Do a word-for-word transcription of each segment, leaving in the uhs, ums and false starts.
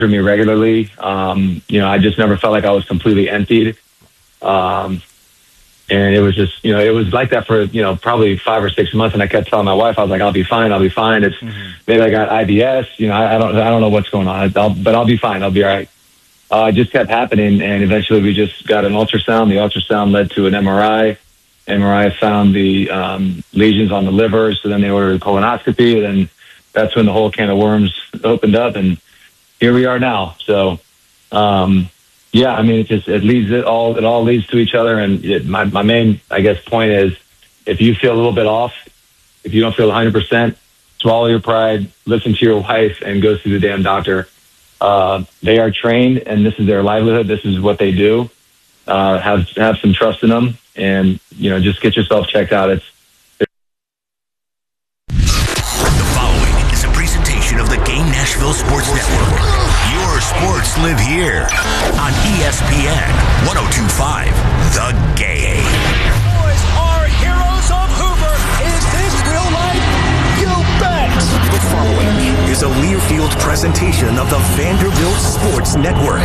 me regularly. Um, you know, I just never felt like I was completely emptied. Um, and it was just, you know, it was like that for, you know, probably five or six months. And I kept telling my wife, I was like, I'll be fine. I'll be fine. It's mm-hmm. maybe I got I B S, you know, I, I don't, I don't know what's going on, I'll, but I'll be fine. I'll be all right. Uh, it just kept happening. And eventually we just got an ultrasound. The ultrasound led to an M R I. M R I found the um, lesions on the liver. So then they ordered a colonoscopy. And then that's when the whole can of worms opened up. And here we are now. So, um, yeah, I mean, it just, it leads it all, it all leads to each other. And it, my, my main, I guess, point is if you feel a little bit off, if you don't feel one hundred percent, swallow your pride, listen to your wife, and go see the damn doctor. Uh, they are trained, and this is their livelihood. This is what they do. Uh, have, have some trust in them, and, you know, just get yourself checked out. It's, The following is a presentation of the Game Nashville Sports Network. Your sports live here on E S P N ten twenty-five, The Game. Boys are heroes of Hoover. Is this real life? You bet. The following is a Learfield presentation of the Vanderbilt Sports Network.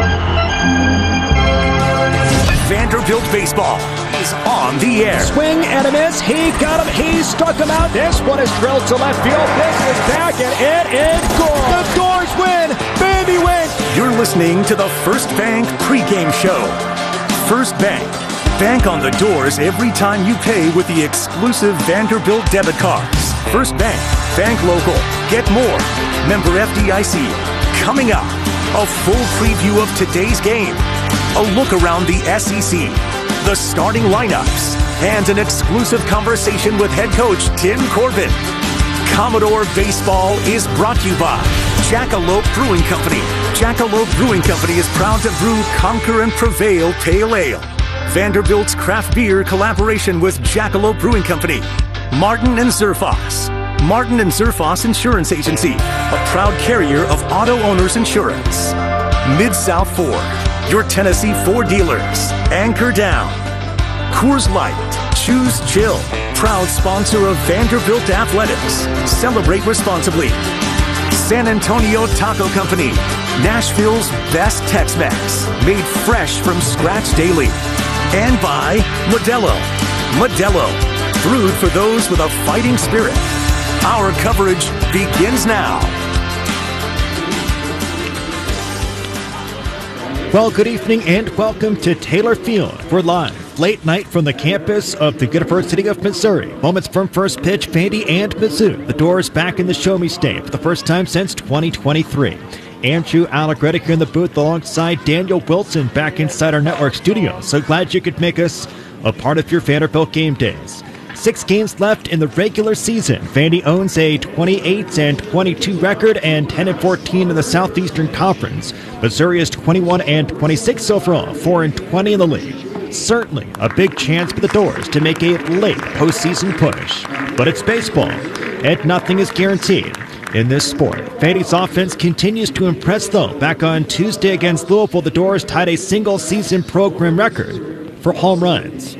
Vanderbilt baseball is on the air. Swing and a miss. He got him. He struck him out. This one is drilled to left field. This is back and it is goal. The Doors win. Baby wins. You're listening to the First Bank pregame show. First Bank. Bank on the Doors every time you pay with the exclusive Vanderbilt debit cards. First Bank. Bank local. Get more. Member F D I C. Coming up, a full preview of today's game. A look around the S E C, the starting lineups, and an exclusive conversation with head coach Tim Corbin. Commodore Baseball is brought to you by Jackalope Brewing Company. Jackalope Brewing Company is proud to brew Conquer and Prevail Pale Ale. Vanderbilt's craft beer collaboration with Jackalope Brewing Company. Martin and Zerfos. Martin and Zerfos Insurance Agency, a proud carrier of auto owners insurance. Mid-South Ford. Your Tennessee Ford dealers. Anchor Down. Coors Light. Choose Chill. Proud sponsor of Vanderbilt Athletics. Celebrate responsibly. San Antonio Taco Company. Nashville's best Tex-Mex. Made fresh from scratch daily. And by Modelo. Modelo. Brewed for those with a fighting spirit. Our coverage begins now. Well, good evening and welcome to Taylor Field. We're live late night from the campus of the University of Missouri. Moments from first pitch, Vandy and Mizzou. The Doors back in the Show Me State for the first time since twenty twenty-three. Andrew Allegretti here in the booth alongside Daniel Wilson back inside our network studio. So glad you could make us a part of your Vanderbilt game days. Six games left in the regular season. Vandy owns a twenty-eight and twenty-two record and ten and fourteen in the Southeastern Conference. Missouri is twenty-one and twenty-six overall, four and twenty in the league. Certainly a big chance for the Doors to make a late postseason push. But it's baseball, and nothing is guaranteed in this sport. Vandy's offense continues to impress, though. Back on Tuesday against Louisville, the Doors tied a single-season program record for home runs.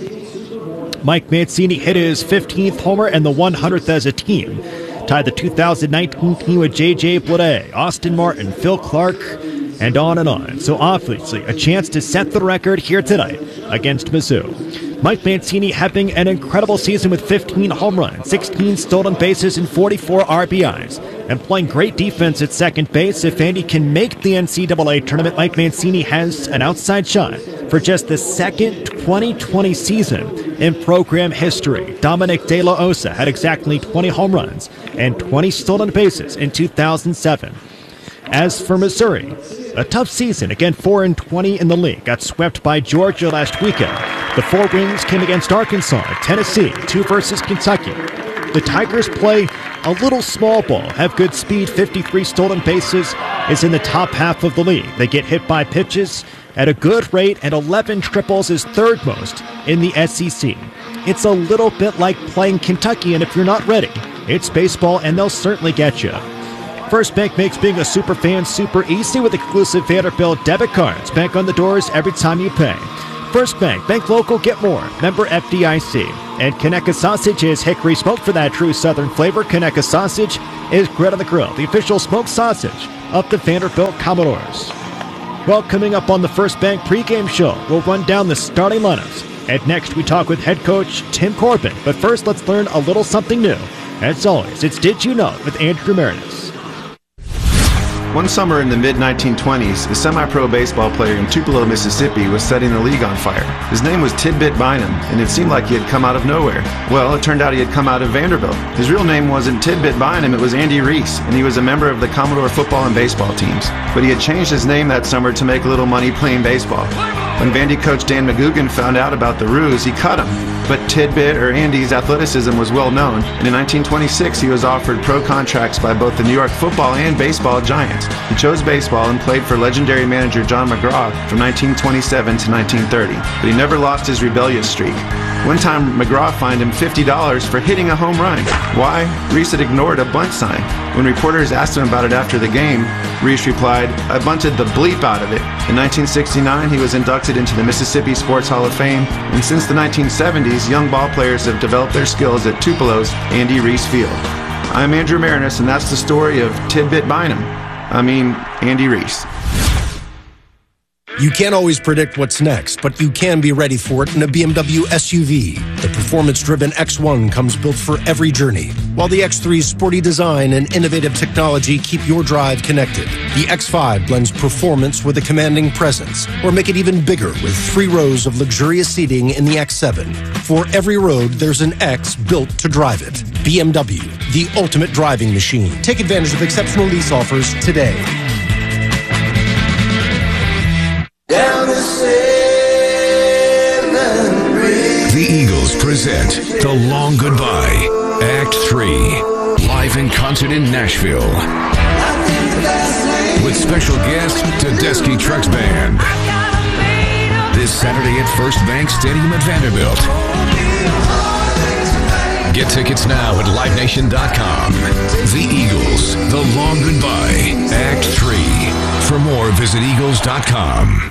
Mike Mancini hit his fifteenth homer and the one hundredth as a team. Tied the two thousand nineteen team with J J Bleday, Austin Martin, Phil Clark, and on and on. So obviously a chance to set the record here tonight against Mizzou. Mike Mancini having an incredible season with fifteen home runs, sixteen stolen bases, and forty-four R B Is. And playing great defense at second base. If Vandy can make the N C double A tournament, Mike Mancini has an outside shot for just the second twenty twenty season in program history. Dominic De La Osa had exactly twenty home runs and twenty stolen bases in two thousand seven. As for Missouri, a tough season, again four and twenty in the league. Got swept by Georgia last weekend. The four wins came against Arkansas, Tennessee, two versus Kentucky. The Tigers play a little small ball, have good speed, fifty-three stolen bases, is in the top half of the league. They get hit by pitches at a good rate, and eleven triples is third most in the S E C. It's a little bit like playing Kentucky, and if you're not ready, it's baseball, and they'll certainly get you. First Bank makes being a super fan super easy with exclusive Vanderbilt debit cards. Bank on the Doors every time you pay. First Bank, bank local, get more. Member F D I C. And Conecuh sausage is hickory smoked for that true southern flavor. Conecuh sausage is Grit on the Grill, the official smoked sausage of the Vanderbilt Commodores. Well, coming up on the First Bank pregame show, we'll run down the starting lineups. And next, we talk with head coach Tim Corbin. But first, let's learn a little something new. As always, it's Did You Know with Andrew Meredith. One summer in the mid nineteen twenties, a semi-pro baseball player in Tupelo, Mississippi was setting the league on fire. His name was Tidbit Bynum, and it seemed like he had come out of nowhere. Well, it turned out he had come out of Vanderbilt. His real name wasn't Tidbit Bynum, it was Andy Reese, and he was a member of the Commodore football and baseball teams. But he had changed his name that summer to make a little money playing baseball. When Vandy coach Dan McGugan found out about the ruse, he cut him. But Tidbit, or Andy's athleticism was well known, and in nineteen twenty-six he was offered pro contracts by both the New York football and baseball giants. He chose baseball and played for legendary manager John McGraw from nineteen twenty-seven to nineteen thirty, but he never lost his rebellious streak. One time McGraw fined him fifty dollars for hitting a home run. Why? Reese had ignored a bunt sign. When reporters asked him about it after the game, Reese replied, "I bunted the bleep out of it." In nineteen sixty-nine, he was inducted into the Mississippi Sports Hall of Fame, and since the nineteen seventies, young ball players have developed their skills at Tupelo's Andy Reese Field. I'm Andrew Marinus, and that's the story of Tidbit Bynum. I mean, Andy Reese. You can't always predict what's next, but you can be ready for it in a B M W S U V. The performance-driven X one comes built for every journey, while the X three's sporty design and innovative technology keep your drive connected. The X five blends performance with a commanding presence, or make it even bigger with three rows of luxurious seating in the X seven. For every road, there's an X built to drive it. B M W, the ultimate driving machine. Take advantage of exceptional lease offers today. Down the seven bridge. The Eagles present The Long Goodbye, Act three, live in concert in Nashville. With special guest, Tedeschi Trucks Band. This Saturday at First Bank Stadium at Vanderbilt. Get tickets now at live nation dot com. The Eagles, The Long Goodbye, Act three. For more, visit eagles dot com.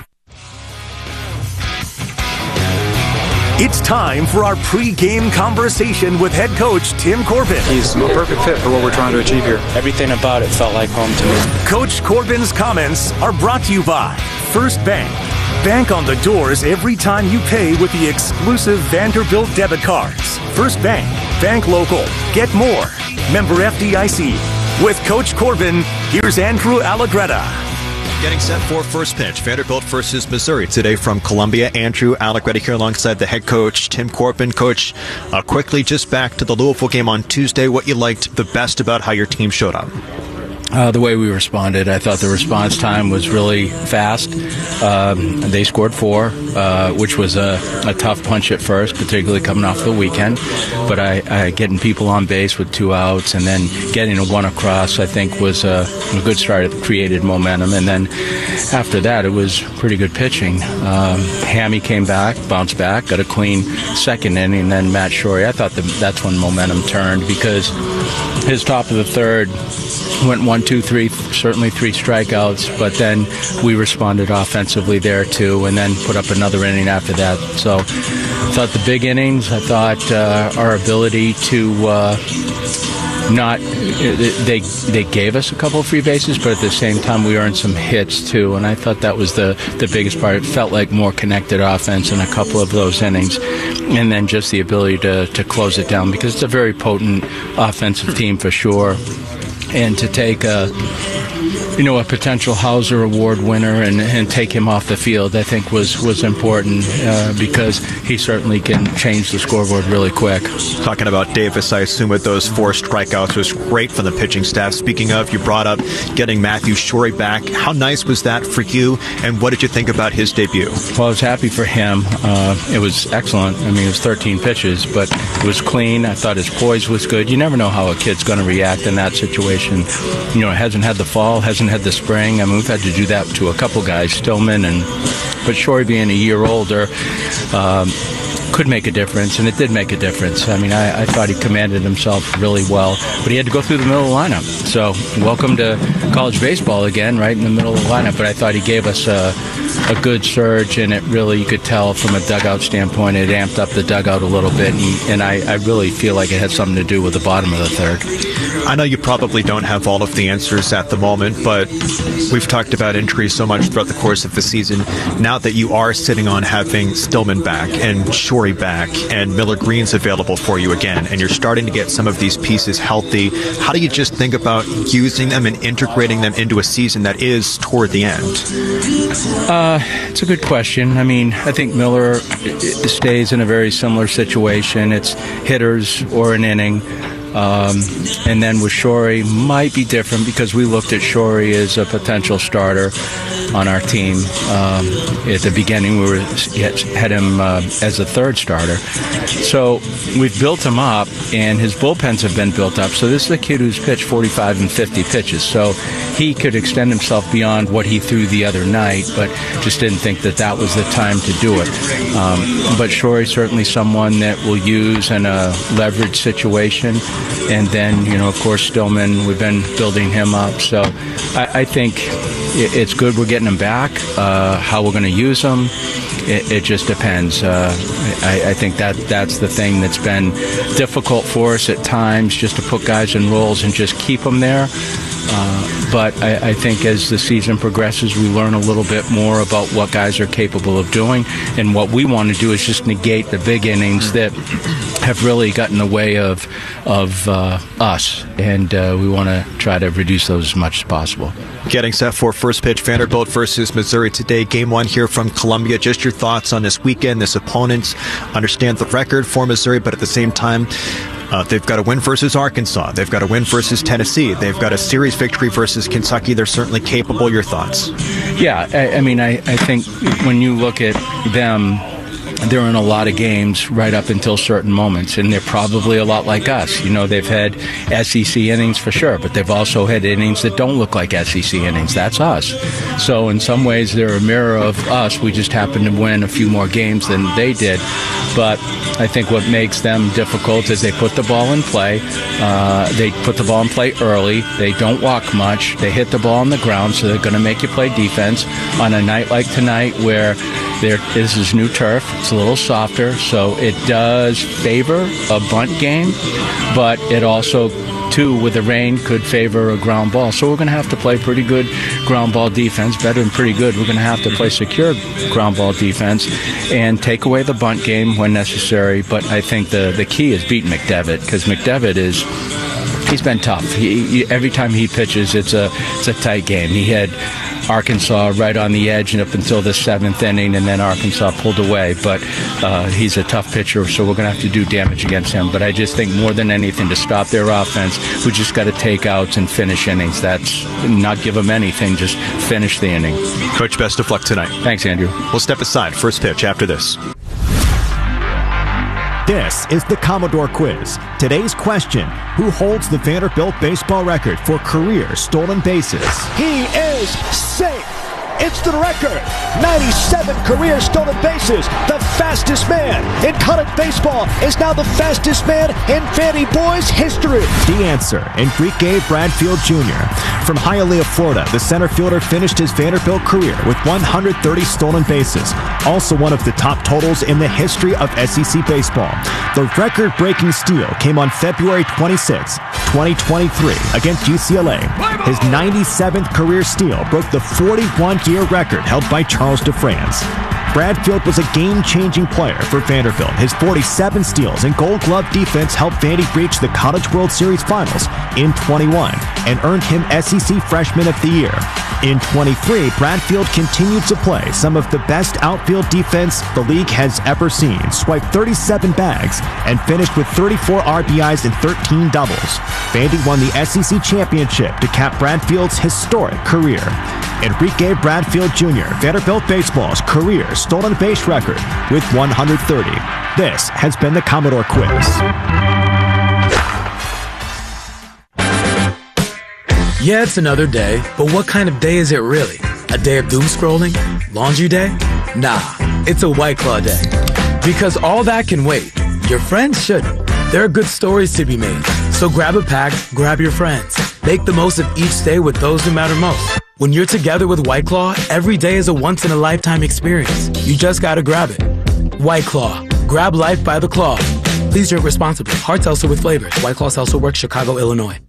It's time for our pre-game conversation with head coach Tim Corbin. He's a perfect fit for what we're trying to achieve here. Everything about it felt like home to me. Coach Corbin's comments are brought to you by First Bank. Bank on the doors every time you pay with the exclusive Vanderbilt debit cards. First Bank. Bank local. Get more. Member F D I C. With Coach Corbin, here's Andrew Allegretta. Getting set for first pitch, Vanderbilt versus Missouri today from Columbia. Andrew Allegretta here alongside the head coach, Tim Corbin. Coach, uh, quickly just back to the Louisville game on Tuesday, what you liked the best about how your team showed up? Uh, the way we responded, I thought the response time was really fast. Um, they scored four, uh, which was a, a tough punch at first, particularly coming off the weekend. But I, I getting people on base with two outs and then getting a one across, I think, was a, a good start. It created momentum. And then after that, it was pretty good pitching. Um, Hammy came back, bounced back, got a clean second inning, and then Matt Shorey. I thought the, that's when momentum turned because his top of the third went one, two, three, certainly three strikeouts, but then we responded offensively there too, and then put up another inning after that. So I thought the big innings, I thought uh, our ability to uh, not, they they gave us a couple of free bases, but at the same time we earned some hits too, and I thought that was the, the biggest part. It felt like more connected offense in a couple of those innings, and then just the ability to, to close it down because it's a very potent offensive team for sure. And to take a, you know, a potential Hauser Award winner and, and take him off the field, I think was, was important uh, because he certainly can change the scoreboard really quick. Talking about Davis, I assume with those four strikeouts was great from the pitching staff. Speaking of, you brought up getting Matthew Shorey back. How nice was that for you, and what did you think about his debut? Well, I was happy for him. Uh, it was excellent. I mean, it was thirteen pitches, but it was clean. I thought his poise was good. You never know how a kid's going to react in that situation. You know, hasn't had the fall, hasn't had the spring. I mean, we've had to do that to a couple guys, Stillman, and but Shorey being a year older, um, could make a difference, and it did make a difference. I mean, I, I thought he commanded himself really well, but he had to go through the middle of the lineup. So welcome to college baseball again, right in the middle of the lineup. But I thought he gave us a, a good surge, and it really, you could tell from a dugout standpoint, it amped up the dugout a little bit, and, and I, I really feel like it had something to do with the bottom of the third. I know you probably don't have all of the answers at the moment, but we've talked about injuries so much throughout the course of the season. Now that you are sitting on having Stillman back and Shorey back and Miller Green's available for you again, and you're starting to get some of these pieces healthy, how do you just think about using them and integrating them into a season that is toward the end? Uh, it's a good question. I mean, I think Miller stays in a very similar situation. It's hitters or an inning. Um, and then with Shorey, might be different because we looked at Shorey as a potential starter on our team. Um, at the beginning, we were had him uh, as a third starter. So we've built him up, and his bullpens have been built up. So this is a kid who's pitched forty-five and fifty pitches. So he could extend himself beyond what he threw the other night, but just didn't think that that was the time to do it. Um, but Shorey's certainly someone that we'll use in a leverage situation. And then, you know, of course, Stillman, we've been building him up. So I, I think it's good we're getting him back. Uh, how we're going to use him, it, it just depends. Uh, I, I think that that's the thing that's been difficult for us at times, just to put guys in roles and just keep them there. Uh, but I, I think as the season progresses, we learn a little bit more about what guys are capable of doing. And what we want to do is just negate the big innings that have really gotten in the way of of uh, us. And uh, we want to try to reduce those as much as possible. Getting set for first pitch, Vanderbilt versus Missouri today. Game one here from Columbia. Just your thoughts on this weekend, this opponent. Understand the record for Missouri, but at the same time, Uh, they've got a win versus Arkansas. They've got a win versus Tennessee. They've got a series victory versus Kentucky. They're certainly capable. Your thoughts? Yeah, I, I mean, I, I think when you look at them, they're in a lot of games right up until certain moments, and they're probably a lot like us. You know, they've had S E C innings for sure, but they've also had innings that don't look like S E C innings. That's us. So in some ways, they're a mirror of us. We just happen to win a few more games than they did. But I think what makes them difficult is they put the ball in play. Uh, they put the ball in play early. They don't walk much. They hit the ball on the ground, so they're going to make you play defense. On a night like tonight where there, this is new turf, it's a little softer, so it does favor a bunt game, but it also, too, with the rain, could favor a ground ball. So we're going to have to play pretty good ground ball defense, better than pretty good. We're going to have to play secure ground ball defense and take away the bunt game when necessary. But I think the, the key is beating McDevitt, because McDevitt is... he's been tough. He, he, every time he pitches, it's a it's a tight game. He had Arkansas right on the edge and up until the seventh inning, and then Arkansas pulled away. But uh, he's a tough pitcher, so we're going to have to do damage against him. But I just think more than anything, to stop their offense, we just got to take outs and finish innings. That's not give them anything, just finish the inning. Coach, best of luck tonight. Thanks, Andrew. We'll step aside. First pitch after this. This is the Commodore Quiz. Today's question: who holds the Vanderbilt baseball record for career stolen bases? He is safe. It's the record. ninety-seven career stolen bases. The fastest man in college baseball is now the fastest man in Fanny Boys history. The answer: Enrique Bradfield Junior From Hialeah, Florida, the center fielder finished his Vanderbilt career with one hundred thirty stolen bases, also one of the top totals in the history of S E C baseball. The record-breaking steal came on February twenty-sixth, twenty twenty-three against U C L A. His ninety-seventh career steal broke the forty-one-year record held by Charles DeFrance. Bradfield was a game-changing player for Vanderbilt. His forty-seven steals and Gold Glove defense helped Vandy reach the College World Series Finals in twenty-one and earned him S E C Freshman of the Year. In twenty-three, Bradfield continued to play some of the best outfield defense the league has ever seen, swiped thirty-seven bags, and finished with thirty-four R B Is and thirteen doubles. Vandy won the S E C championship to cap Bradfield's historic career. Enrique Bradfield Junior, Vanderbilt baseball's career stolen base record with one hundred thirty. This has been the Commodore Quiz. Yeah, it's another day, but what kind of day is it really? A day of doom scrolling? Laundry day? Nah, it's a White Claw day. Because all that can wait. Your friends shouldn't. There are good stories to be made. So grab a pack, grab your friends. Make the most of each day with those who matter most. When you're together with White Claw, every day is a once-in-a-lifetime experience. You just gotta grab it. White Claw. Grab life by the claw. Please drink responsibly. Hard seltzer with flavors. White Claw Seltzer Works, Chicago, Illinois.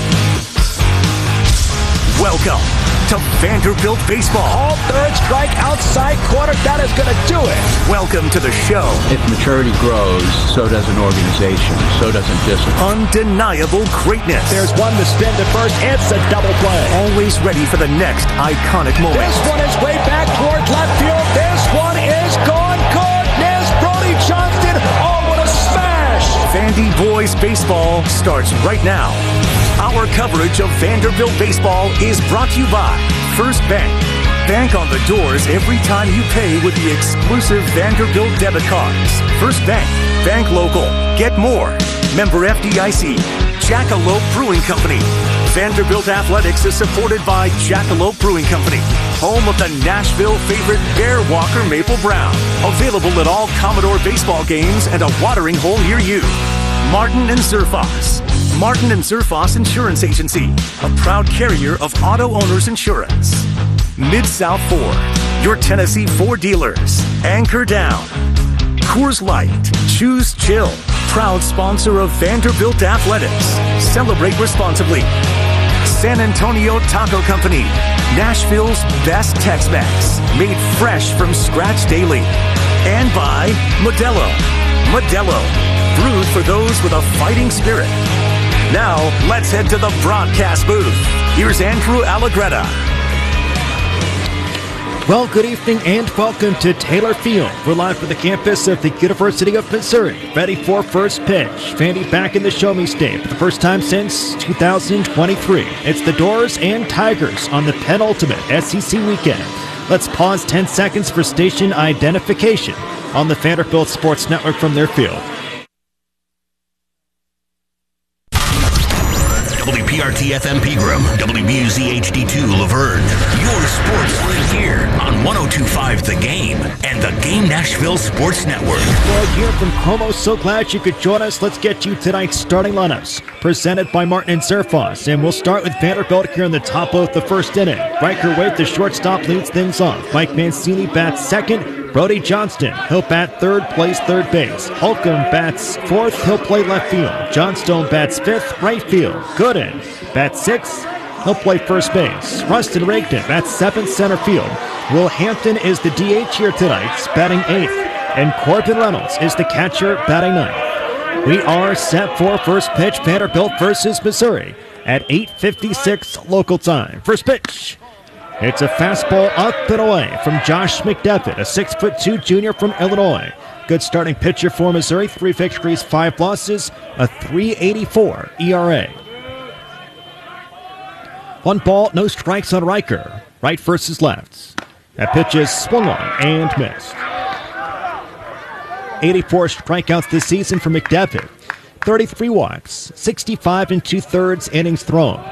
Welcome to Vanderbilt Baseball. All third strike outside corner. That is going to do it. Welcome to the show. If maturity grows, so does an organization. So does a discipline. Undeniable greatness. There's one to spin to first. It's a double play. Always ready for the next iconic moment. This one is way back toward left field. This one is gone. Goodness, Brody Johnston. Oh, what a smash. Vandy Boys Baseball starts right now. Our coverage of Vanderbilt baseball is brought to you by First Bank. Bank on the doors every time you pay with the exclusive Vanderbilt debit cards. First Bank. Bank local. Get more. Member F D I C. Jackalope Brewing Company. Vanderbilt Athletics is supported by Jackalope Brewing Company, home of the Nashville favorite Bear Walker Maple Brown. Available at all Commodore baseball games and a watering hole near you. Martin and Zerfos. Martin and Zerfos Insurance Agency, a proud carrier of auto owners insurance. Mid-South Ford, your Tennessee Ford dealers. Anchor Down. Coors Light, choose chill. Proud sponsor of Vanderbilt Athletics. Celebrate responsibly. San Antonio Taco Company, Nashville's best Tex-Mex, made fresh from scratch daily. And by Modelo. Modelo, brewed for those with a fighting spirit. Now, let's head to the broadcast booth. Here's Andrew Allegretta. Well, good evening and welcome to Taylor Field. We're live from the campus of the University of Missouri, ready for first pitch. Vandy back in the Show Me State for the first time since two thousand twenty-three. It's the Doors and Tigers on the penultimate S E C weekend. Let's pause ten seconds for station identification on the Vanderbilt Sports Network from their field. W P R T F M Pegram, W B U Z H D two Laverne. Your sports league here on one oh two point five The Game and the Game Nashville Sports Network. Well, here from Como, so glad you could join us. Let's get you tonight's starting lineups, presented by Martin and Zerfos. And we'll start with Vanderbilt here in the top of the first inning. Riker Waite, the shortstop, leads things off. Mike Mancini bats second. Brody Johnston, he'll bat third, plays third base. Holcomb bats fourth, he'll play left field. Johnstone bats fifth, right field. Gooden bats sixth, he'll play first base. Rustin Rigdon bats seventh, center field. Will Hampton is the D H here tonight, batting eighth. And Corbin Reynolds is the catcher, batting ninth. We are set for first pitch, Vanderbilt versus Missouri at eight fifty-six local time. First pitch. It's a fastball up and away from Josh McDevitt, a six foot two junior from Illinois. Good starting pitcher for Missouri, three victories, five losses, a three eighty-four E R A. One ball, no strikes on Riker. Right versus left. That pitch is swung on and missed. eighty-four strikeouts this season for McDevitt. thirty-three walks, sixty-five and two-thirds innings thrown.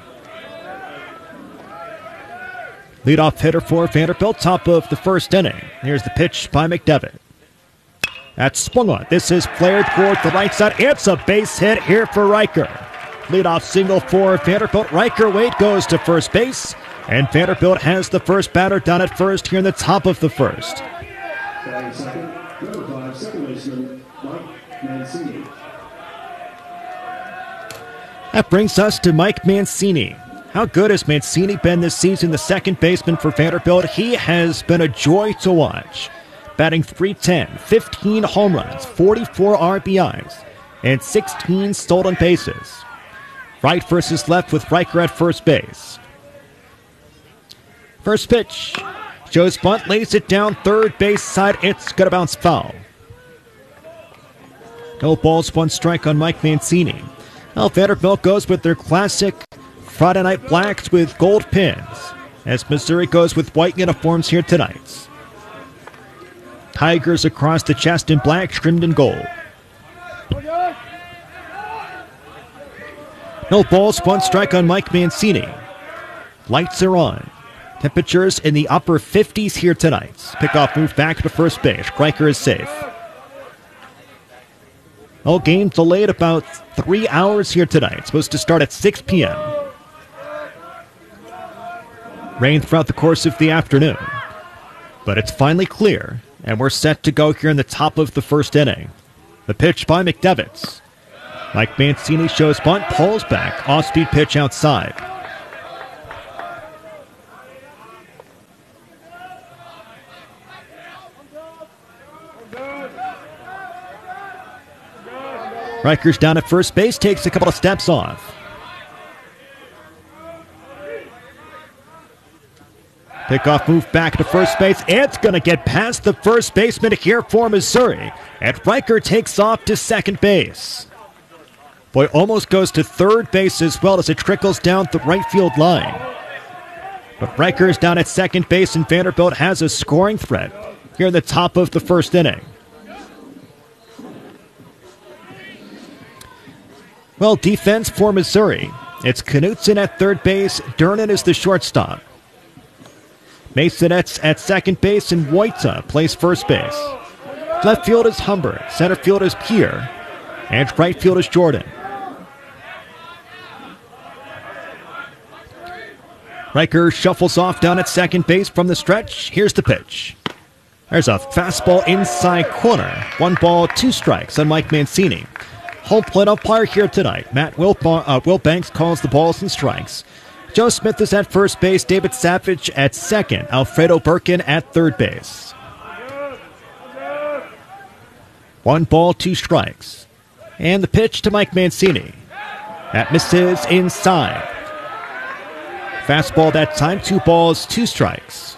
Leadoff hitter for Vanderbilt, top of the first inning. Here's the pitch by McDevitt. That's swung on. This is flared toward the right side. It's a base hit here for Riker. Leadoff single for Vanderbilt. Riker Waite goes to first base. And Vanderbilt has the first batter down at first here in the top of the first. That brings us to Mike Mancini. How good has Mancini been this season, the second baseman for Vanderbilt? He has been a joy to watch. Batting three ten, fifteen home runs, forty-four R B Is, and sixteen stolen bases. Right versus left with Riker at first base. First pitch. Joe's bunt lays it down third base side. It's going to bounce foul. No balls, one strike on Mike Mancini. Well, Vanderbilt goes with their classic Friday Night Blacks with gold pins, as Missouri goes with white uniforms here tonight. Tigers across the chest in black, trimmed in gold. No balls, one strike on Mike Mancini. Lights are on. Temperatures in the upper fifties here tonight. Pickoff move back to first base. Riker is safe. Well, game delayed about three hours here tonight. It's supposed to start at six p.m. Rain throughout the course of the afternoon. But it's finally clear, and we're set to go here in the top of the first inning. The pitch by McDevitt. Mike Mancini shows bunt, pulls back, off-speed pitch outside. Riker's down at first base, takes a couple of steps off. Pickoff move back to first base. It's going to get past the first baseman here for Missouri. And Riker takes off to second base. Boy, almost goes to third base as well as it trickles down the right field line. But Riker's down at second base, and Vanderbilt has a scoring threat here in the top of the first inning. Well, defense for Missouri. It's Knutson at third base. Dernan is the shortstop. Masonette's at second base, and Wojta plays first base. Left field is Humbert. Center field is Pierre. And right field is Jordan. Riker shuffles off down at second base from the stretch. Here's the pitch. There's a fastball inside corner. One ball, two strikes on Mike Mancini. Home plate umpire here tonight. Matt Wilba- uh, Wilbanks calls the balls and strikes. Joe Smith is at first base. David Savage at second. Alfredo Birkin at third base. One ball, two strikes. And the pitch to Mike Mancini. That misses inside. Fastball that time. Two balls, two strikes.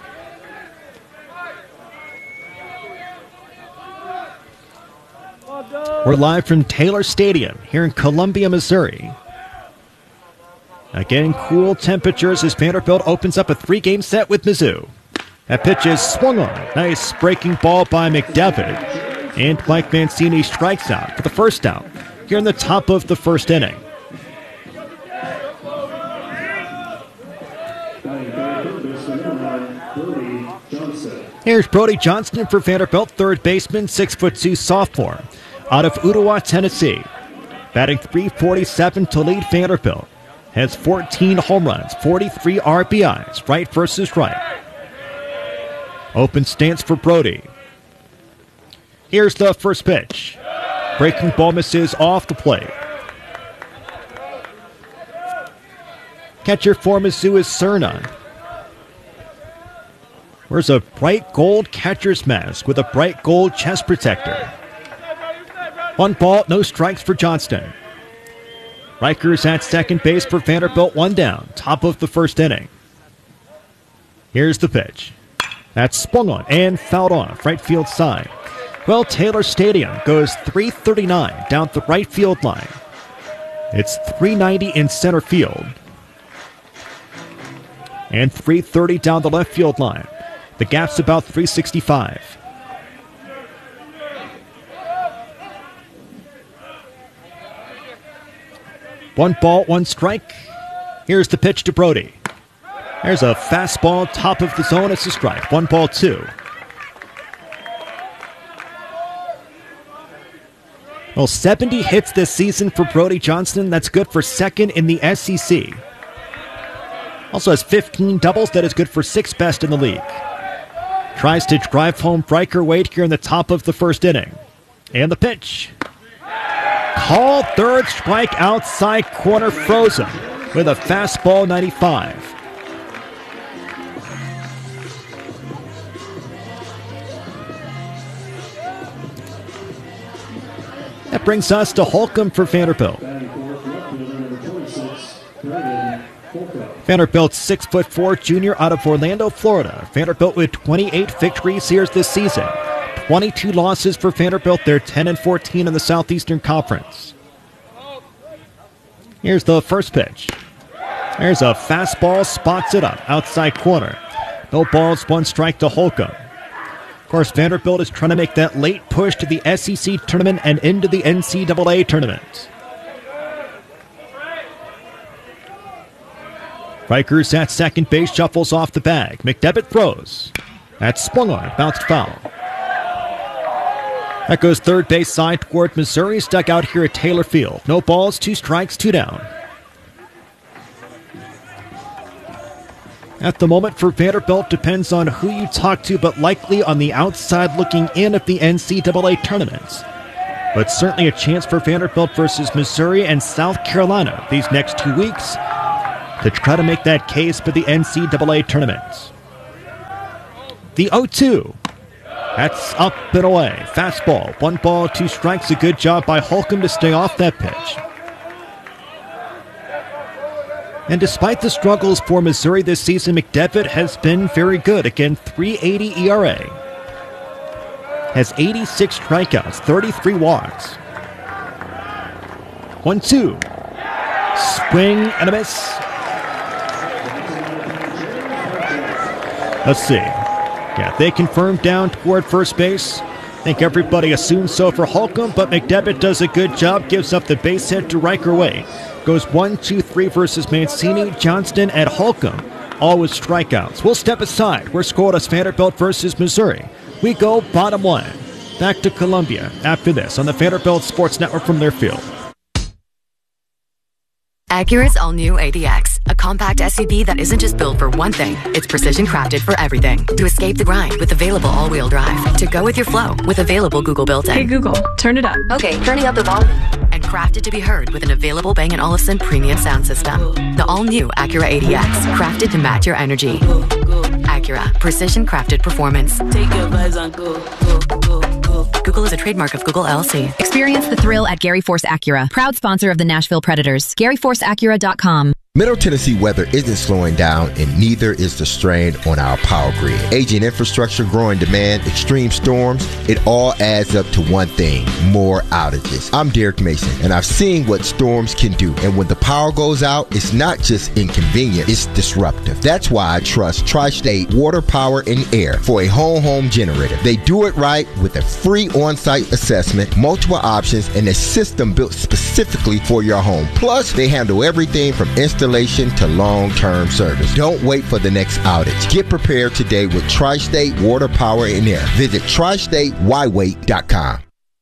We're live from Taylor Stadium here in Columbia, Missouri. Again, cool temperatures as Vanderbilt opens up a three-game set with Mizzou. That pitch is swung on. Nice breaking ball by McDevitt. And Mike Mancini strikes out for the first out here in the top of the first inning. Here's Brody Johnston for Vanderbilt, third baseman, six foot two sophomore. Out of Ottawa, Tennessee. Batting three forty-seven to lead Vanderbilt. Has fourteen home runs, forty-three R B Is, right versus right. Open stance for Brody. Here's the first pitch. Breaking ball misses off the plate. Catcher for Mizzou is Cerna. Wears a bright gold catcher's mask with a bright gold chest protector. One ball, no strikes for Johnston. Riker's at second base for Vanderbilt, one down, top of the first inning. Here's the pitch. That's swung on and fouled off, right field side. Well, Taylor Stadium goes three thirty-nine down the right field line. It's three ninety in center field. And three thirty down the left field line. The gap's about three sixty-five. One ball, one strike. Here's the pitch to Brody. There's a fastball, top of the zone. It's a strike. One ball, two. Well, seventy hits this season for Brody Johnston. That's good for second in the S E C. Also has fifteen doubles. That is good for sixth best in the league. Tries to drive home Riker Wade here in the top of the first inning. And the pitch. Called third strike outside corner, frozen with a fastball ninety-five. That brings us to Holcomb for Vanderbilt. Vanderbilt's six foot four junior out of Orlando, Florida. Vanderbilt with twenty-eight victories here this season. twenty-two losses for Vanderbilt. They're ten and fourteen in the Southeastern Conference. Here's the first pitch. There's a fastball, spots it up, outside corner. No balls, one strike to Holcomb. Of course, Vanderbilt is trying to make that late push to the S E C tournament and into the N C double A tournament. Riker's at second base, shuffles off the bag. McDevitt throws. That's swung on, bounced foul. That goes third base side toward Missouri, stuck out here at Taylor Field. No balls, two strikes, two down. At the moment for Vanderbilt depends on who you talk to, but likely on the outside looking in of the N C double A tournament. But certainly a chance for Vanderbilt versus Missouri and South Carolina these next two weeks to try to make that case for the N C double A tournament. The oh two. That's up and away. Fastball. One ball, two strikes. A good job by Holcomb to stay off that pitch. And despite the struggles for Missouri this season, McDevitt has been very good. Again, three eighty E R A. Has eighty-six strikeouts, thirty-three walks. one two. Swing and a miss. Let's see. Yeah, they confirmed down toward first base. I think everybody assumes so for Holcomb, but McDevitt does a good job, gives up the base hit to Riker Way. Goes one, two, three versus Mancini, Johnston, and Holcomb, all with strikeouts. We'll step aside. We're scoreless. Vanderbilt versus Missouri. We go bottom one. Back to Columbia after this on the Vanderbilt Sports Network from their field. Acura's all-new A D X, a compact S U V that isn't just built for one thing, it's precision-crafted for everything. To escape the grind with available all-wheel drive. To go with your flow with available Google built-in. Hey Google, turn it up. Okay, turning up the volume. And crafted to be heard with an available Bang and Olufsen premium sound system. The all-new Acura A D X, crafted to match your energy. Acura, precision-crafted performance. Take your vibes on go, go, go, go. Google is a trademark of Google L L C. Experience the thrill at Gary Force Acura, proud sponsor of the Nashville Predators. Gary Force Acura dot com. Middle Tennessee weather isn't slowing down, and neither is the strain on our power grid. Aging infrastructure, growing demand, extreme storms, it all adds up to one thing: more outages. I'm Derek Mason, and I've seen what storms can do. And when the power goes out, it's not just inconvenient, it's disruptive. That's why I trust Tri-State Water, Power, and Air for a whole home generator. They do it right with a free on-site assessment, multiple options, and a system built specifically for your home. Plus, they handle everything from installation to long-term service. Don't wait for the next outage. Get prepared today with Tri-State Water, Power, and Air. Visit tri state why wait dot com.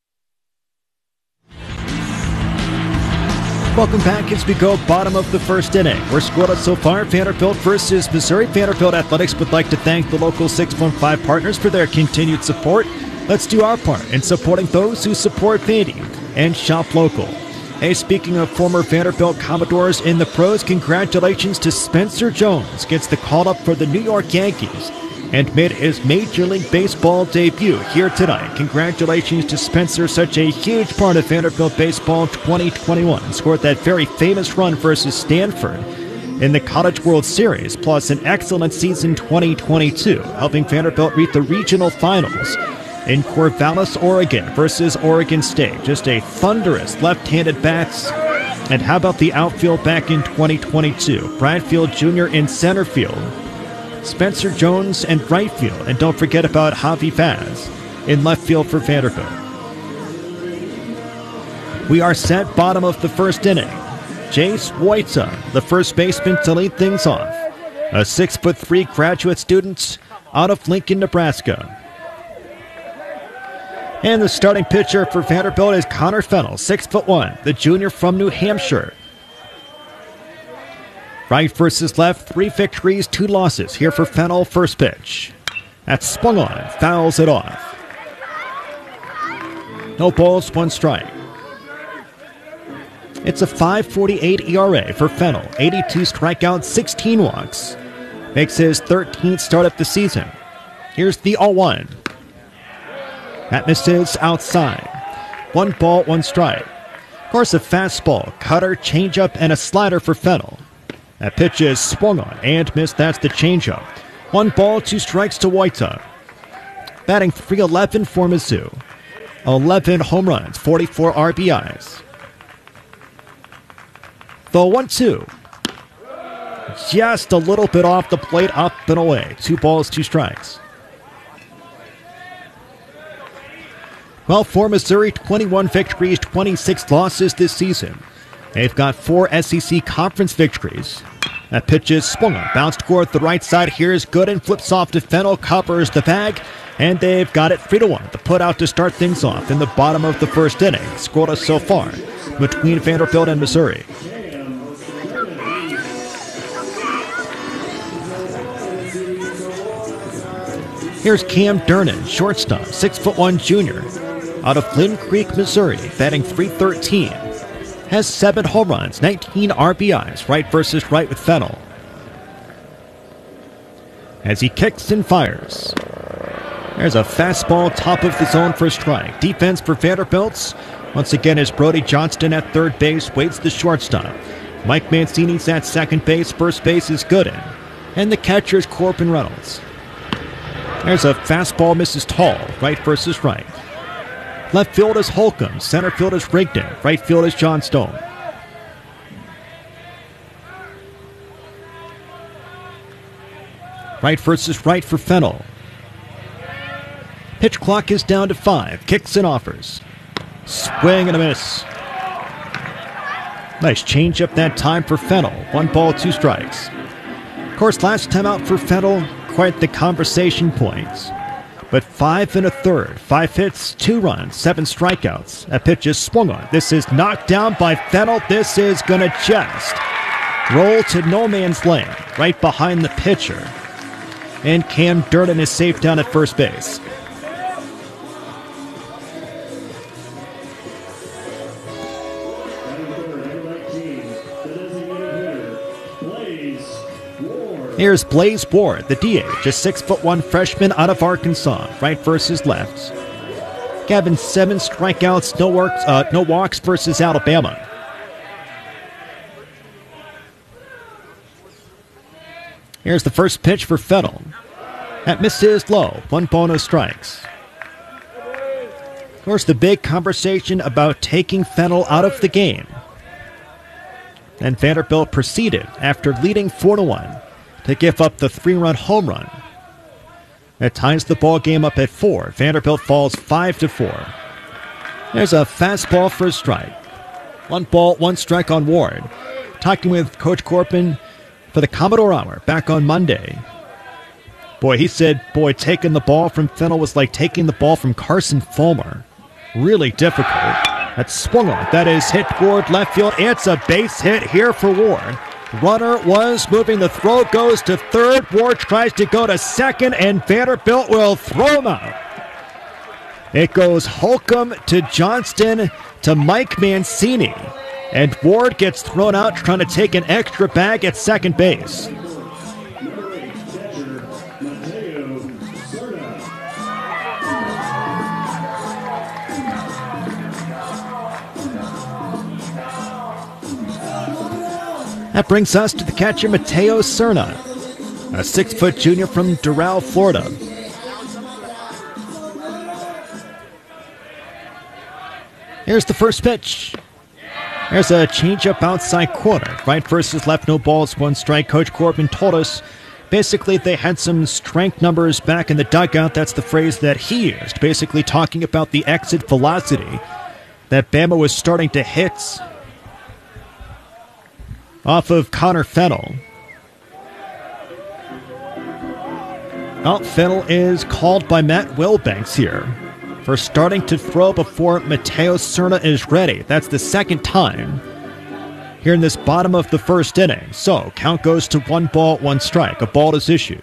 Welcome back as we go bottom of the first inning. We're scoreless so far. Vanderbilt versus Missouri. Vanderbilt Athletics would like to thank the local six one five partners for their continued support. Let's do our part in supporting those who support Vandy and shop local. Hey, speaking of former Vanderbilt Commodores in the pros, congratulations to Spencer Jones. Gets the call up for the New York Yankees and made his Major League Baseball debut here tonight. Congratulations to Spencer, such a huge part of Vanderbilt baseball twenty twenty-one. Scored that very famous run versus Stanford in the College World Series, plus an excellent season twenty twenty-two, helping Vanderbilt reach the regional finals in Corvallis, Oregon versus Oregon State. Just a thunderous left-handed bats. And how about the outfield back in twenty twenty-two? Bradfield Junior in center field, Spencer Jones in right field, and don't forget about Javi Vaz in left field for Vanderbilt. We are set bottom of the first inning. Jace Wojta, the first baseman, to lead things off. A six foot three graduate student out of Lincoln, Nebraska. And the starting pitcher for Vanderbilt is Connor Fennell, six foot one, the junior from New Hampshire. Right versus left, three victories, two losses. Here for Fennell, first pitch. That's swung on, fouls it off. No balls, one strike. It's a five forty-eight E R A for Fennell, eighty-two strikeouts, sixteen walks. Makes his thirteenth start of the season. Here's the oh one. That misses outside. One ball, one strike. Of course, a fastball, cutter, changeup, and a slider for Fennell. That pitch is swung on and missed. That's the changeup. One ball, two strikes to Wojta. Batting three eleven for Mizzou. eleven home runs, forty-four R B Is. The one two. Just a little bit off the plate, up and away. Two balls, two strikes. Well, for Missouri, twenty-one victories, twenty-six losses this season. They've got four S E C conference victories That pitch is swung on, bounced toward the right side. Here's Gooden, flips off to Fennell, covers the bag, and they've got it three to one. The put out to start things off in the bottom of the first inning. Scoreless so far between Vanderbilt and Missouri. Here's Cam Durnan, shortstop, six foot one junior, out of Lynn Creek, Missouri, batting three thirteen. Has seven home runs, nineteen R B Is, right versus right with Fennell. As he kicks and fires. There's a fastball top of the zone for a strike. Defense for Vanderbilt. Once again is Brody Johnston at third base, waits the shortstop. Mike Mancini's at second base, first base is Gooden. And the catcher is Corbin Reynolds. There's a fastball, misses tall, right versus right. Left field is Holcomb, center field is Rigdon, right field is John Stone. Right versus right for Fennell. Pitch clock is down to five, kicks and offers. Swing and a miss. Nice change up that time for Fennell, one ball, two strikes. Of course, last time out for Fennell, quite the conversation points. But five and a third, five hits, two runs, seven strikeouts. That pitch is swung on. This is knocked down by Fennell. This is going to just roll to no man's land, right behind the pitcher. And Cam Durnan is safe down at first base. Here's Blaze Ward, the D H, a six foot one freshman out of Arkansas, right versus left. Gavin, seven strikeouts, no works, uh, no walks versus Alabama. Here's the first pitch for Fennell. That misses low, one ball, no strikes. Of course, the big conversation about taking Fennell out of the game. And Vanderbilt proceeded after leading four to one. To give up the three-run home run. That ties the ball game up at four. Vanderbilt falls five to four. There's a fastball for a strike. One ball, one strike on Ward. Talking with Coach Corbin for the Commodore Hour back on Monday. Boy, he said, boy, taking the ball from Fennell was like taking the ball from Carson Fulmer. Really difficult. That's swung on. That is hit toward left field. It's a base hit here for Ward. Runner was moving. The throw goes to third. Ward tries to go to second, and Vanderbilt will throw him out. It goes Holcomb to Johnston to Mike Mancini. And Ward gets thrown out trying to take an extra bag at second base. That brings us to the catcher, Mateo Serna, a six-foot junior from Doral, Florida. Here's the first pitch. There's a changeup outside corner. Right versus left, no balls, one strike. Coach Corbin told us basically they had some strength numbers back in the dugout. That's the phrase that he used, basically talking about the exit velocity that Bama was starting to hit off of Connor Fennell. Well, Fennell is called by Matt Wilbanks here for starting to throw before Mateo Serna is ready. That's the second time here in this bottom of the first inning. So, count goes to one ball, one strike. A ball is issued.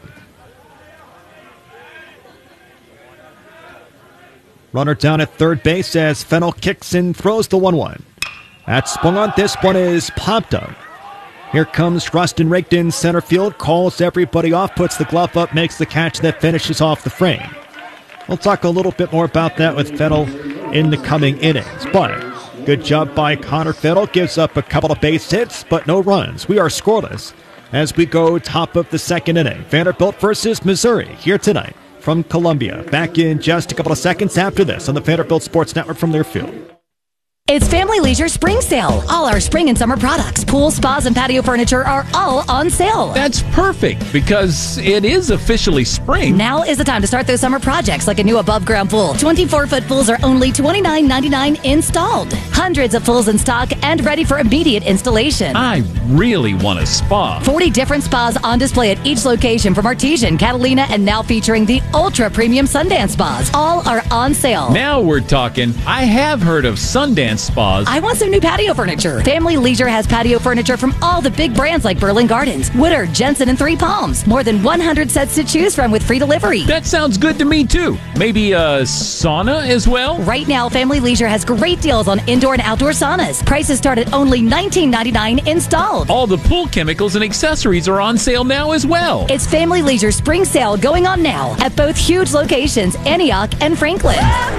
Runner down at third base as Fennell kicks and throws the one one. That's swung on. This one is popped up. Here comes Rustin Rigdon, center field, calls everybody off, puts the glove up, makes the catch that finishes off the frame. We'll talk a little bit more about that with Fennell in the coming innings. But good job by Connor Fennell, gives up a couple of base hits, but no runs. We are scoreless as we go top of the second inning. Vanderbilt versus Missouri here tonight from Columbia. Back in just a couple of seconds after this on the Vanderbilt Sports Network from Learfield. It's Family Leisure Spring Sale. All our spring and summer products, pools, spas, and patio furniture are all on sale. That's perfect because it is officially spring. Now is the time to start those summer projects like a new above-ground pool. twenty-four foot pools are only twenty-nine ninety-nine installed. Hundreds of pools in stock and ready for immediate installation. I really want a spa. forty different spas on display at each location from Artesian, Catalina, and now featuring the ultra-premium Sundance spas. All are on sale. Now we're talking. I have heard of Sundance spas. I want some new patio furniture. Family Leisure has patio furniture from all the big brands like Berlin Gardens, Woodard, Jensen, and Three Palms. More than one hundred sets to choose from with free delivery. That sounds good to me, too. Maybe a sauna as well? Right now, Family Leisure has great deals on indoor and outdoor saunas. Prices start at only nineteen ninety-nine installed. All the pool chemicals and accessories are on sale now as well. It's Family Leisure Spring Sale going on now at both huge locations, Antioch and Franklin.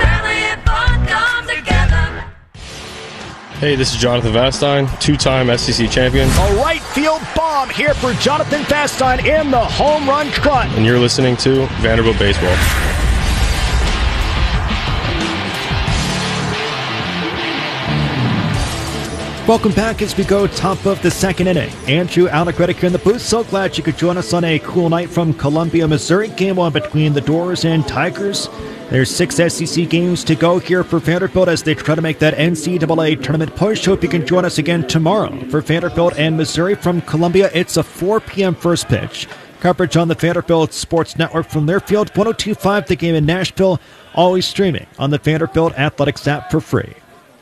Hey, this is Jonathan Vastine, two-time S E C champion. A right field bomb here for Jonathan Vastine in the home run trot. And you're listening to Vanderbilt Baseball. Welcome back as we go top of the second inning. Andrew Allegretti here in the booth. So glad you could join us on a cool night from Columbia, Missouri. Game one between the Doors and Tigers. There's six S E C games to go here for Vanderbilt as they try to make that N C double A tournament push. Hope you can join us again tomorrow for Vanderbilt and Missouri from Columbia. It's a four p.m. first pitch. Coverage on the Vanderbilt Sports Network from their field. one oh two point five The Game in Nashville. Always streaming on the Vanderbilt Athletics app for free.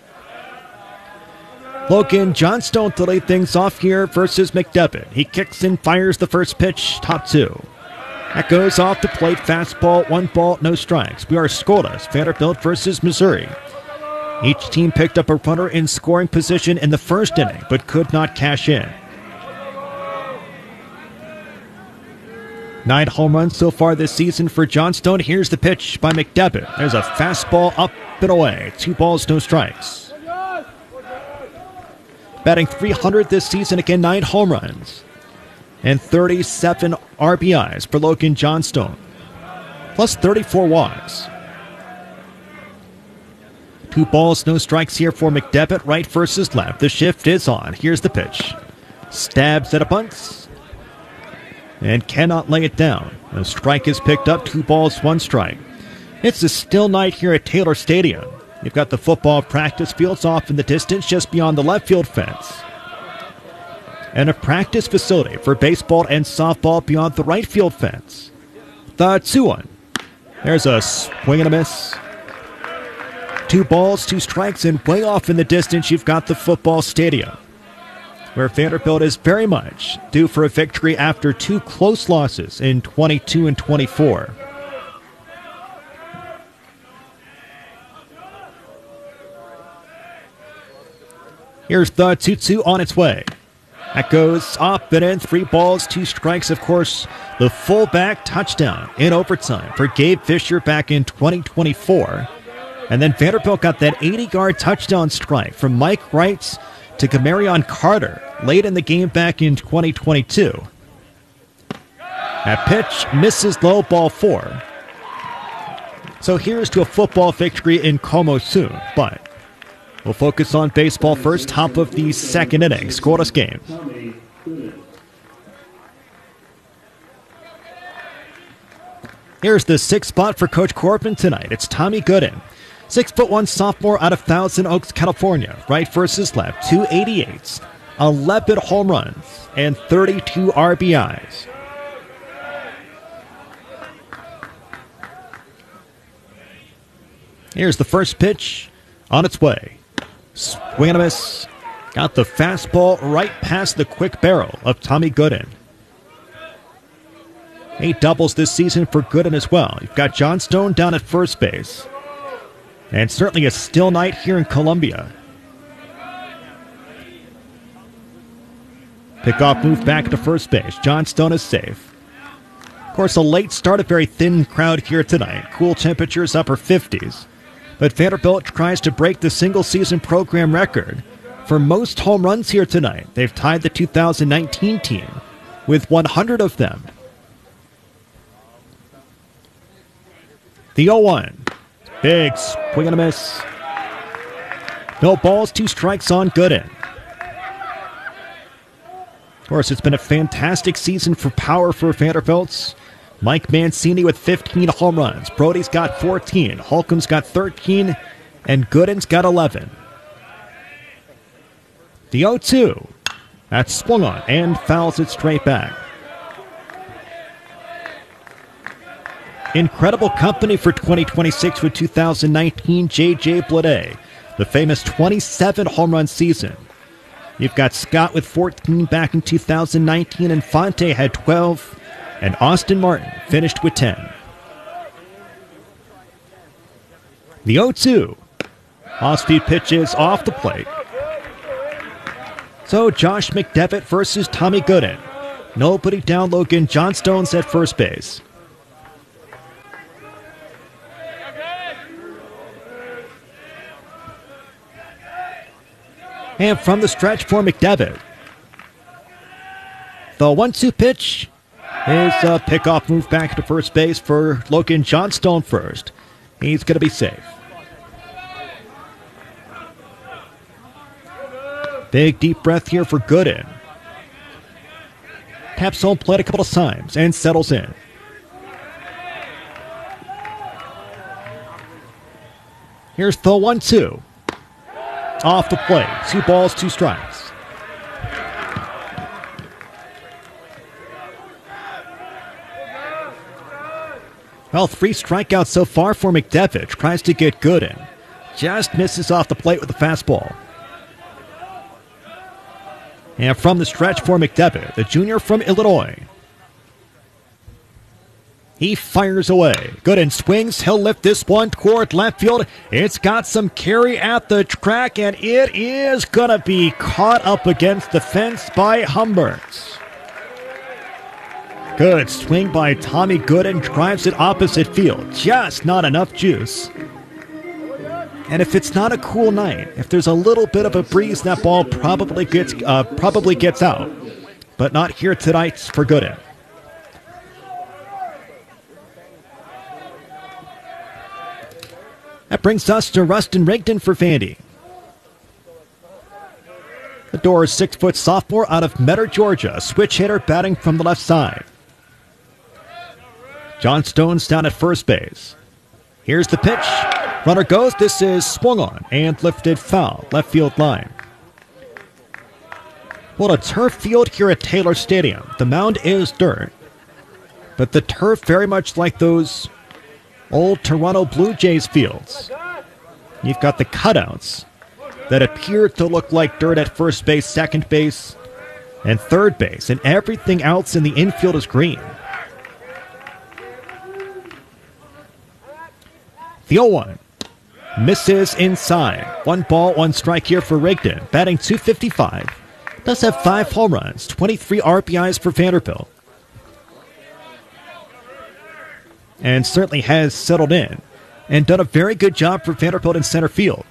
Logan Johnstone to lead things off here versus McDevitt. He kicks and fires the first pitch, top two. That goes off the plate, fastball, one ball, no strikes. We are scoreless, Vanderbilt versus Missouri. Each team picked up a runner in scoring position in the first inning, but could not cash in. Nine home runs so far this season for Johnstone. Here's the pitch by McDevitt. There's a fastball up and away. Two balls, no strikes. Batting three hundred this season, again, nine home runs. And thirty-seven R B Is for Logan Johnstone. Plus thirty-four walks. Two balls, no strikes here for McDevitt. Right versus left. The shift is on. Here's the pitch. Stabs at a bunt. And cannot lay it down. A strike is picked up. Two balls, one strike. It's a still night here at Taylor Stadium. You've got the football practice fields off in the distance just beyond the left field fence. And a practice facility for baseball and softball beyond the right field fence. The two one. There's a swing and a miss. Two balls, two strikes, and way off in the distance you've got the football stadium, where Vanderbilt is very much due for a victory after two close losses in twenty-two and twenty-four. Here's the two two on its way. That goes up and in. Three balls, two strikes. Of course, the fullback touchdown in overtime for Gabe Fisher back in twenty twenty-four. And then Vanderbilt got that eighty-yard touchdown strike from Mike Wright to Camarion Carter late in the game back in twenty twenty-two. That pitch misses low, ball four. So here's to a football victory in Como soon, but we'll focus on baseball first, top of the second inning. Scoreless game. Here's the sixth spot for Coach Corbin tonight. It's Tommy Gooden. Six foot one sophomore out of Thousand Oaks, California. Right versus left, two eighty-eights, eleven home runs, and thirty-two R B Is. Here's the first pitch on its way. Swing and a miss. Got the fastball right past the quick barrel of Tommy Gooden. Eight doubles this season for Gooden as well. You've got Johnstone down at first base. And certainly a still night here in Columbia. Pickoff move back to first base. Johnstone is safe. Of course, a late start, a very thin crowd here tonight. Cool temperatures, upper fifties. But Vanderbilt tries to break the single-season program record for most home runs here tonight. They've tied the two thousand nineteen team with one hundred of them. The oh one. Big swing and a miss. No balls, two strikes on Gooden. Of course, it's been a fantastic season for power for Vanderbilt. Mike Mancini with fifteen home runs. Brody's got fourteen. Holcomb's got thirteen. And Gooden's got eleven. The oh two. That's swung on and fouls it straight back. Incredible company for twenty twenty-six with two thousand nineteen J J Bleday. The famous twenty-seven home run season. You've got Scott with fourteen back in two thousand nineteen, and Fonte had twelve, and Austin Martin finished with ten. The oh two. Off-speed pitches off the plate. So Josh McDevitt versus Tommy Gooden. Nobody down. Logan Johnstone's at first base. And from the stretch for McDevitt. The one two pitch is a pickoff move back to first base for Logan Johnstone first. He's going to be safe. Big deep breath here for Gooden. Taps home plate a couple of times and settles in. Here's the one two. Off the plate. Two balls, two strikes. Well, three strikeouts so far for McDevitt. Tries to get Gooden. Just misses off the plate with the fastball. And from the stretch for McDevitt, the junior from Illinois. He fires away. Gooden swings. He'll lift this one toward left field. It's got some carry at the track, and it is going to be caught up against the fence by Humberts. Good swing by Tommy Gooden. Drives it opposite field. Just not enough juice. And if it's not a cool night, if there's a little bit of a breeze, that ball probably gets uh, probably gets out. But not here tonight for Gooden. That brings us to Rustin Rigdon for Vandy. The door is six-foot sophomore out of Metter, Georgia. Switch hitter batting from the left side. Johnstone's down at first base. Here's the pitch. Runner goes. This is swung on and lifted foul. Left field line. Well, a turf field here at Taylor Stadium. The mound is dirt. But the turf very much like those old Toronto Blue Jays fields. You've got the cutouts that appear to look like dirt at first base, second base, and third base, and everything else in the infield is green. The oh one misses inside. One ball, one strike here for Rigdon, batting two fifty-five. Does have five home runs, twenty-three R B Is for Vanderbilt. And certainly has settled in and done a very good job for Vanderbilt in center field.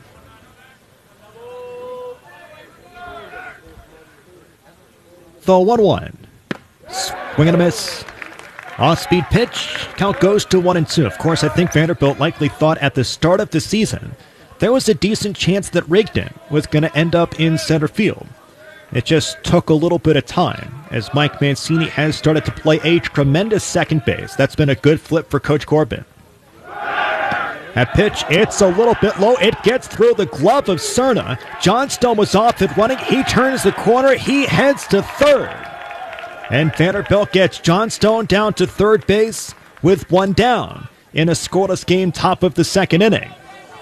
The one one. Swing and a miss. Off-speed pitch. Count goes to one and two. Of course, I think Vanderbilt likely thought at the start of the season there was a decent chance that Rigdon was going to end up in center field. It just took a little bit of time as Mike Mancini has started to play a tremendous second base. That's been a good flip for Coach Corbin. That pitch, it's a little bit low. It gets through the glove of Cerna. Johnstone was off and running. He turns the corner. He heads to third. And Vanderbilt gets Johnstone down to third base with one down in a scoreless game, top of the second inning.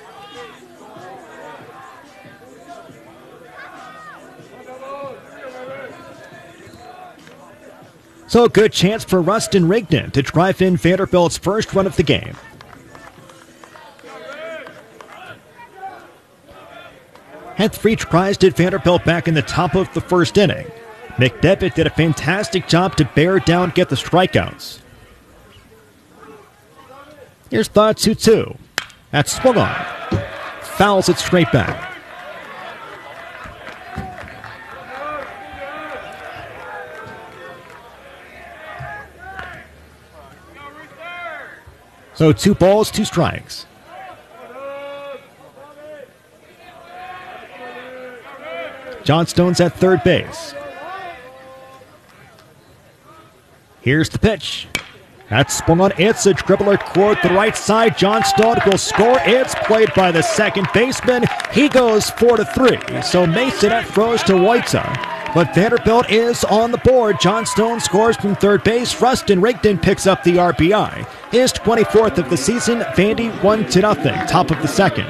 So a good chance for Rustin Rigdon to drive in Vanderbilt's first run of the game. Had three tries did Vanderbilt back in the top of the first inning. McDevitt did a fantastic job to bear down, get the strikeouts. Here's the two two. That's swung on. Fouls it straight back. So two balls, two strikes. Johnstone's at third base. Here's the pitch. That's swung on. It's a dribbler toward the right side. Johnstone will score. It's played by the second baseman. He goes four to three. So Mason throws to Whiteside. But Vanderbilt is on the board. Johnstone scores from third base. Rustin Rigdon picks up the R B I. His twenty-fourth of the season. Vandy one to nothing. Top of the second.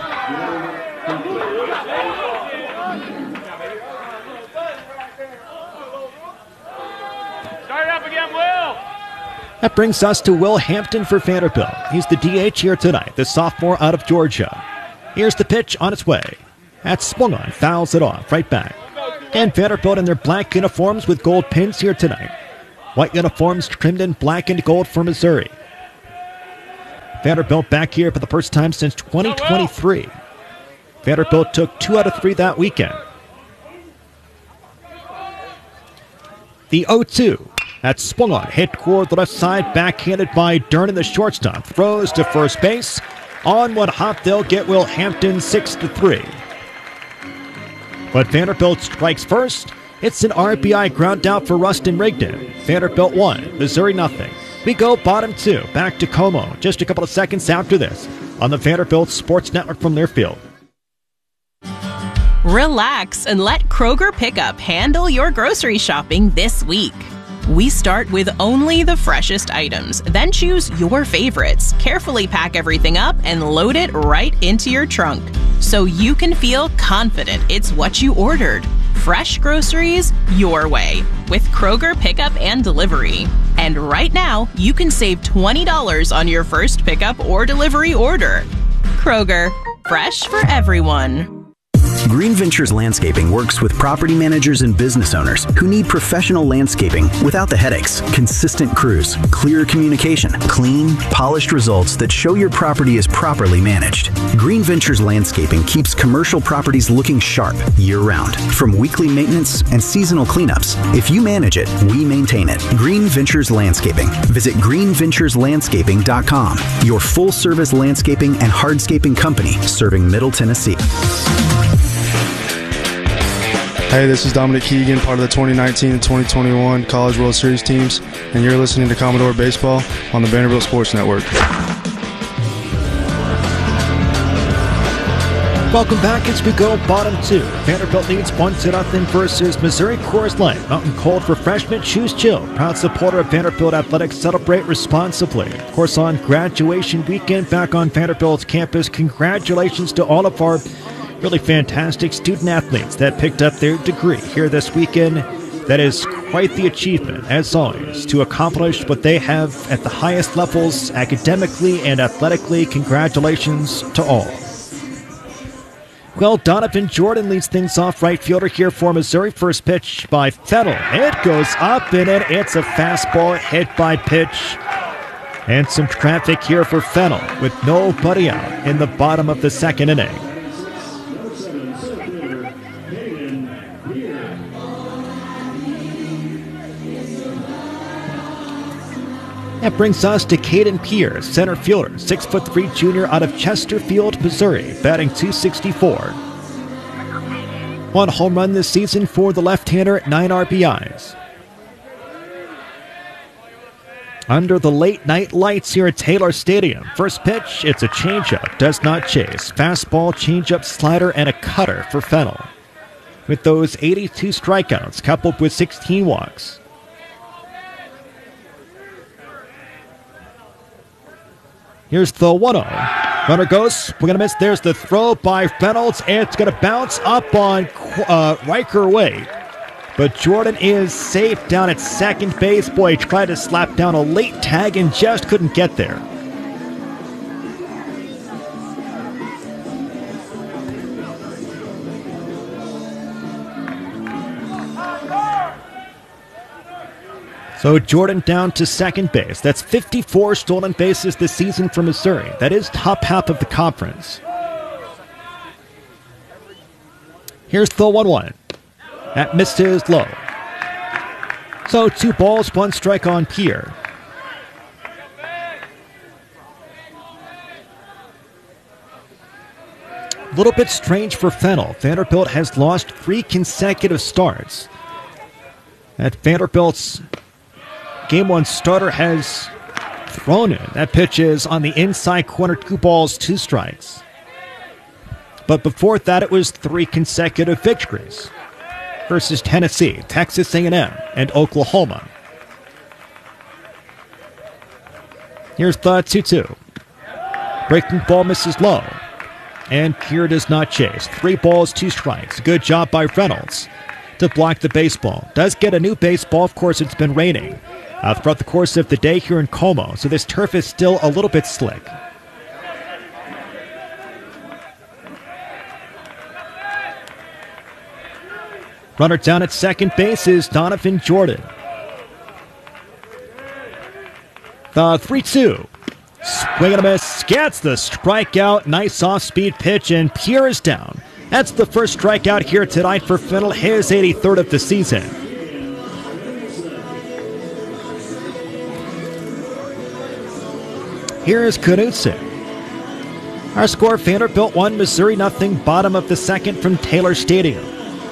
That brings us to Will Hampton for Vanderbilt. He's the D H here tonight, the sophomore out of Georgia. Here's the pitch on its way. That's swung on, fouls it off, right back. And Vanderbilt in their black uniforms with gold pins here tonight. White uniforms trimmed in black and gold for Missouri. Vanderbilt back here for the first time since twenty twenty-three. Vanderbilt took two out of three that weekend. The oh two. That's swung on, hit toward the left side, backhanded by Dernan, the shortstop. Throws to first base. On one hop, they'll get Will Hampton six to three. But Vanderbilt strikes first. It's an R B I ground out for Rustin Rigdon. Vanderbilt one, Missouri nothing. We go bottom two, back to Como, just a couple of seconds after this on the Vanderbilt Sports Network from Learfield. Relax and let Kroger Pickup handle your grocery shopping this week. We start with only the freshest items, then choose your favorites, carefully pack everything up, and load it right into your trunk so you can feel confident it's what you ordered. Fresh groceries your way with Kroger Pickup and Delivery. And right now, you can save twenty dollars on your first pickup or delivery order. Kroger, fresh for everyone. Green Ventures Landscaping works with property managers and business owners who need professional landscaping without the headaches, consistent crews, clear communication, clean, polished results that show your property is properly managed. Green Ventures Landscaping keeps commercial properties looking sharp year-round. From weekly maintenance and seasonal cleanups, if you manage it, we maintain it. Green Ventures Landscaping. Visit green ventures landscaping dot com, your full-service landscaping and hardscaping company serving Middle Tennessee. Hey, this is Dominic Keegan, part of the twenty nineteen and twenty twenty-one College World Series teams, and you're listening to Commodore Baseball on the Vanderbilt Sports Network. Welcome back as we go bottom two. Vanderbilt leads one to nothing versus Missouri Coors Light. Mountain Cold Refreshment, choose chill. Proud supporter of Vanderbilt Athletics. Celebrate responsibly. Of course, on graduation weekend back on Vanderbilt's campus, congratulations to all of our really fantastic student athletes that picked up their degree here this weekend. That is quite the achievement, as always, to accomplish what they have at the highest levels academically and athletically. Congratulations to all. Well, Donovan Jordan leads things off, right fielder here for Missouri. First pitch by Fennell. It goes up and in. It's a fastball hit by pitch. And some traffic here for Fennell with nobody out in the bottom of the second inning. That brings us to Caden Pierce, center fielder, six foot three junior out of Chesterfield, Missouri, batting two sixty-four. One home run this season for the left-hander, nine R B Is. Under the late night lights here at Taylor Stadium. First pitch, it's a changeup, does not chase. Fastball, changeup, slider, and a cutter for Fennell. With those eighty-two strikeouts coupled with sixteen walks. Here's the one oh. Runner goes. We're going to miss. There's the throw by Reynolds. It's going to bounce up on uh, Riker Way. But Jordan is safe down at second base. Boy, he tried to slap down a late tag and just couldn't get there. So Jordan down to second base. That's fifty-four stolen bases this season for Missouri. That is top half of the conference. Here's the one one. That misses low. So two balls, one strike on Pierre. A little bit strange for Fennell. Vanderbilt has lost three consecutive starts. At Vanderbilt's game one starter has thrown in. That pitch is on the inside corner, two balls, two strikes. But before that, it was three consecutive victories versus Tennessee, Texas A and M, and Oklahoma. Here's the two two. Breaking ball misses low. And Pierre does not chase. Three balls, two strikes. Good job by Reynolds to block the baseball. Does get a new baseball. Of course, it's been raining uh, throughout the course of the day here in Como, so this turf is still a little bit slick. Runner down at second base is Donovan Jordan. The three two. Swing and a miss. Gets the strikeout. Nice off-speed pitch, and Pierre is down. That's the first strikeout here tonight for Fennell, his eighty-third of the season. Here is Knudsen. Our score, Vanderbilt one, Missouri nothing. Bottom of the second from Taylor Stadium.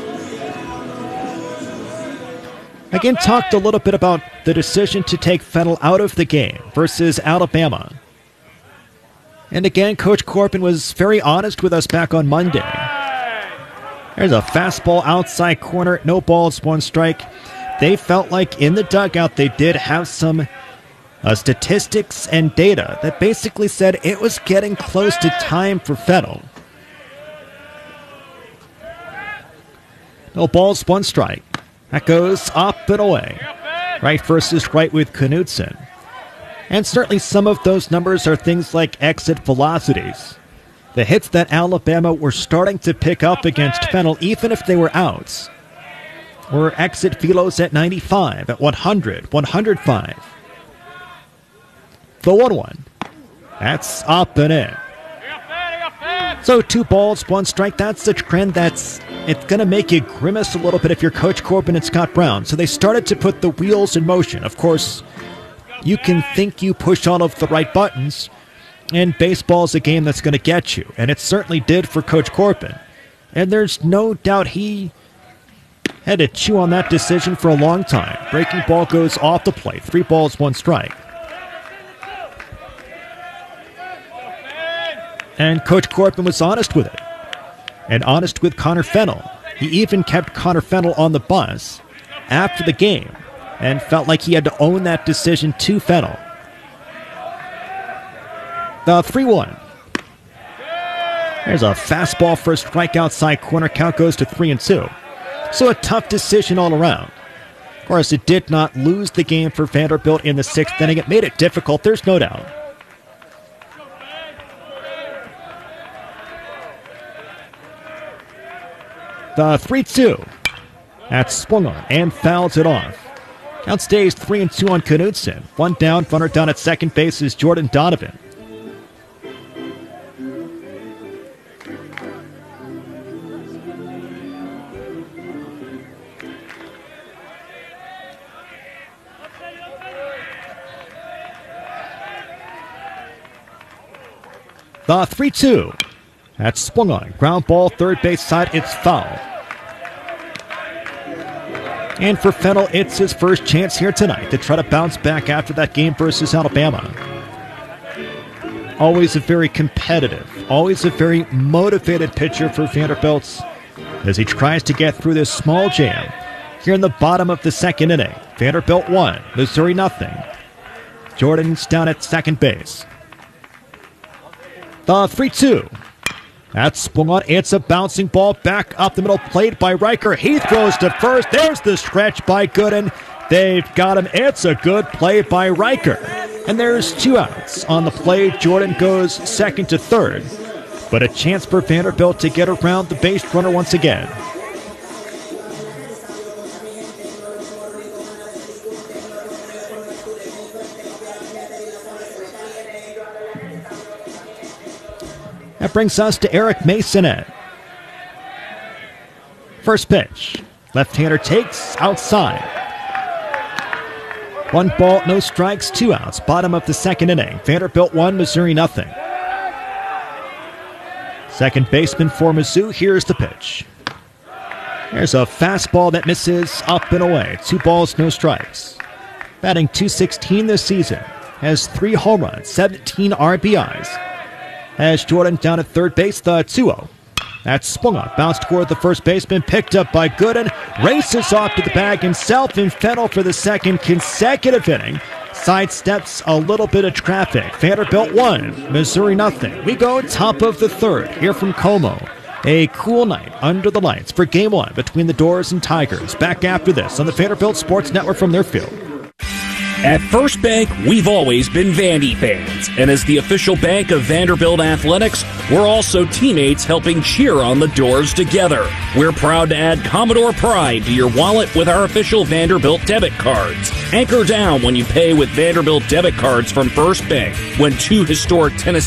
Again, talked a little bit about the decision to take Fennell out of the game versus Alabama. And again, Coach Corbin was very honest with us back on Monday. There's a fastball outside corner, no balls, one strike. They felt like in the dugout they did have some uh, statistics and data that basically said it was getting close to time for Fennell. No balls, one strike. That goes up and away. Right versus right with Knudsen. And certainly some of those numbers are things like exit velocities. The hits that Alabama were starting to pick up against Fennell, even if they were outs, were exit velos at ninety-five, at one hundred, one hundred five. The one one. That's up and in. So two balls, one strike. That's a trend that's it's going to make you grimace a little bit if you're Coach Corbin and Scott Brown. So they started to put the wheels in motion. Of course, you can think you push all of the right buttons, and baseball's a game that's going to get you. And it certainly did for Coach Corbin. And there's no doubt he had to chew on that decision for a long time. Breaking ball goes off the plate. Three balls, one strike. And Coach Corbin was honest with it. And honest with Connor Fennell. He even kept Connor Fennell on the bus after the game and felt like he had to own that decision to Fennell. The three one. There's a fastball for a strike outside corner. Count goes to three and two. So a tough decision all around. Of course, it did not lose the game for Vanderbilt in the sixth inning. It made it difficult, there's no doubt. The three two. That's swung on and fouls it off. Count stays three and two on Knudsen. One down, runner down at second base is Jordan Donovan. The three two. That's swung on. Ground ball, third base side, it's foul. And for Fennell, it's his first chance here tonight to try to bounce back after that game versus Alabama. Always a very competitive, always a very motivated pitcher for Vanderbilt as he tries to get through this small jam here in the bottom of the second inning. Vanderbilt one, Missouri nothing. Jordan's down at second base. The three two. That's swung on. It's a bouncing ball back up the middle plate by Riker. He throws to first. There's the stretch by Gooden. They've got him. It's a good play by Riker. And there's two outs on the play. Jordan goes second to third. But a chance for Vanderbilt to get around the base runner once again. That brings us to Eric Masonette. First pitch. Left-hander takes outside. One ball, no strikes, two outs. Bottom of the second inning. Vanderbilt one, Missouri nothing. Second baseman for Mizzou. Here's the pitch. There's a fastball that misses up and away. Two balls, no strikes. Batting two sixteen this season. Has three home runs, seventeen R B Is. Has Jordan down at third base, the two oh. That's swung up, bounced toward the first baseman, picked up by Gooden, races off to the bag himself, and Fennell for the second consecutive inning. Sidesteps a little bit of traffic. Vanderbilt one, Missouri nothing. We go top of the third here from Como. A cool night under the lights for game one between the Doors and Tigers. Back after this on the Vanderbilt Sports Network from their field. At First Bank, we've always been Vandy fans, and as the official bank of Vanderbilt Athletics, we're also teammates helping cheer on the Doors together. We're proud to add Commodore Pride to your wallet with our official Vanderbilt debit cards. Anchor down when you pay with Vanderbilt debit cards from First Bank. When two historic Tennessee